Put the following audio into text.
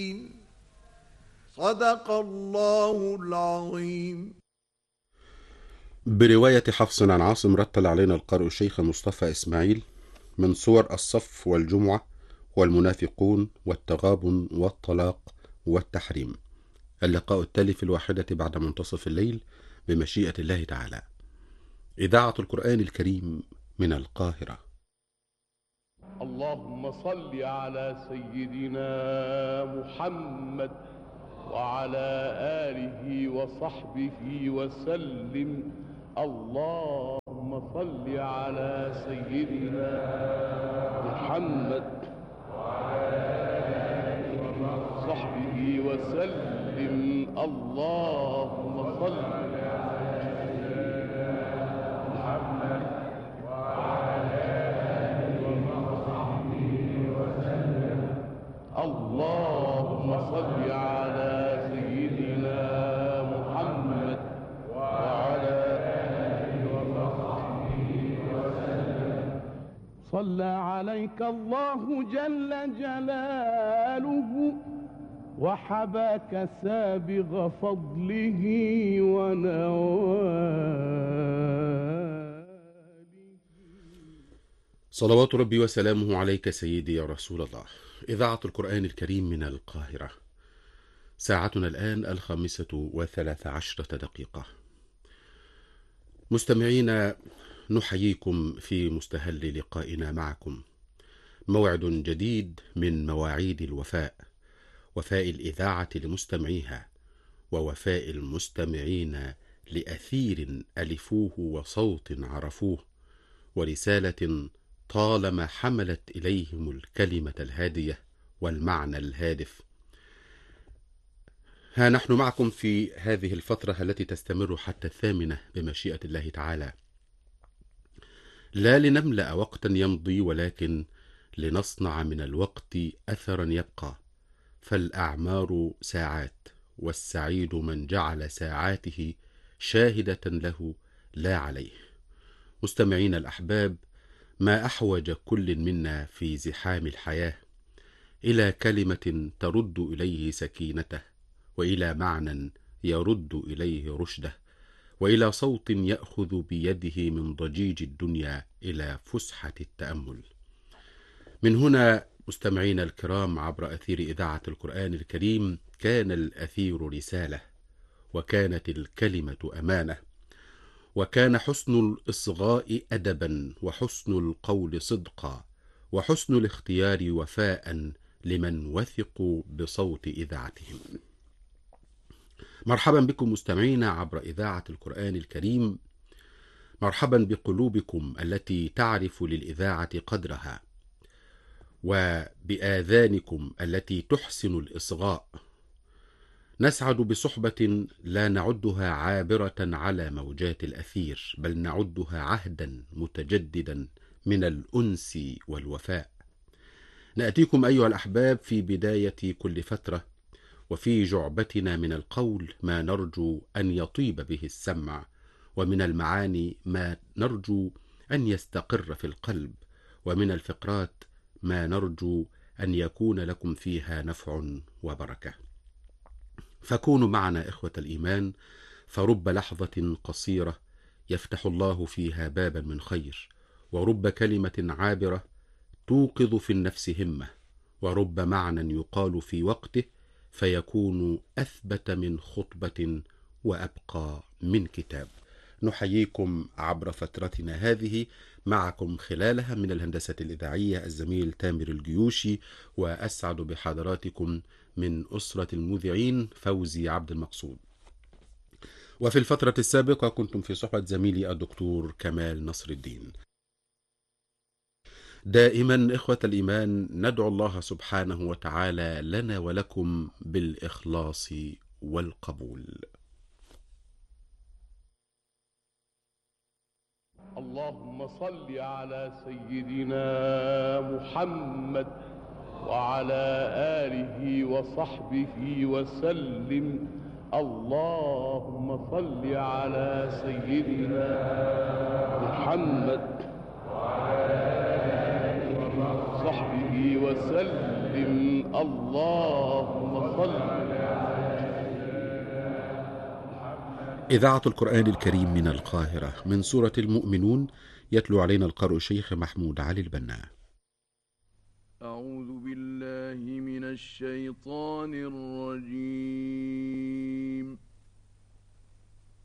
صدق الله العظيم. برواية حفص عن عاصم رتل علينا القارئ الشيخ مصطفى إسماعيل من سور الصف والجمعة والمنافقون والتغابن والطلاق والتحريم. اللقاء التالي في 1 بعد منتصف الليل بمشيئة الله تعالى. إذاعة القرآن الكريم من القاهرة. اللهم صل على سيدنا محمد وعلى آله وصحبه وسلم. اللهم صل على سيدنا محمد وعلى آله وصحبه وسلم. اللهم صل على سيدنا محمد وعلى آله وصحبه وسلم. اللهم صل على سيدنا محمد وعلى آله وصحبه وسلم. صلى عليك الله جل جلاله وحباك سابغ فضله ونواله. صلوات ربي وسلامه عليك سيدي يا رسول الله. إذاعة القرآن الكريم من القاهرة. ساعتنا الآن 5:13. مستمعين، نحييكم في مستهل لقائنا معكم. موعد جديد من مواعيد الوفاء، وفاء الإذاعة لمستمعيها، ووفاء المستمعين لأثير ألفوه وصوت عرفوه، ورسالة طالما حملت إليهم الكلمة الهادية والمعنى الهادف. ها نحن معكم في هذه الفترة التي تستمر حتى 8 بمشيئة الله تعالى، لا لنملأ وقتا يمضي، ولكن لنصنع من الوقت أثرا يبقى. فالأعمار ساعات، والسعيد من جعل ساعاته شاهدة له لا عليه. مستمعين الأحباب، ما أحوج كل منا في زحام الحياة إلى كلمة ترد إليه سكينته، وإلى معنى يرد إليه رشده، وإلى صوت يأخذ بيده من ضجيج الدنيا إلى فسحة التأمل. من هنا مستمعين الكرام، عبر أثير إذاعة القرآن الكريم، كان الأثير رسالة، وكانت الكلمة أمانة، وكان حسن الإصغاء أدبا، وحسن القول صدقا، وحسن الاختيار وفاء لمن وثقوا بصوت إذاعتهم. مرحبا بكم مستمعين عبر إذاعة القرآن الكريم. مرحبا بقلوبكم التي تعرف للإذاعة قدرها، وبآذانكم التي تحسن الإصغاء. نسعد بصحبة لا نعدها عابرة على موجات الأثير، بل نعدها عهدا متجددا من الأنس والوفاء. نأتيكم أيها الأحباب في بداية كل فترة، وفي جعبتنا من القول ما نرجو أن يطيب به السمع، ومن المعاني ما نرجو أن يستقر في القلب، ومن الفقرات ما نرجو أن يكون لكم فيها نفع وبركة. فكونوا معنا إخوة الإيمان، فرب لحظة قصيرة يفتح الله فيها بابا من خير، ورب كلمة عابرة توقظ في النفس همة، ورب معنى يقال في وقته فيكون أثبت من خطبة وأبقى من كتاب. نحييكم عبر فترتنا هذه، معكم خلالها من الهندسة الإذاعية الزميل تامر الجيوشي، وأسعد بحضراتكم من أسرة المذيعين فوزي عبد المقصود. وفي الفترة السابقة كنتم في صحبة زميلي الدكتور كمال نصر الدين. دائما إخوة الإيمان ندعو الله سبحانه وتعالى لنا ولكم بالإخلاص والقبول. اللهم صل على سيدنا محمد وعلى آله وصحبه وسلم. اللهم صل على سيدنا محمد وعلى آله وصحبه وسلم. اللهم إذاعة القرآن الكريم من القاهرة، من سورة المؤمنون، يتلو علينا القارئ الشيخ محمود علي البنا. أعوذ بالله من الشيطان الرجيم.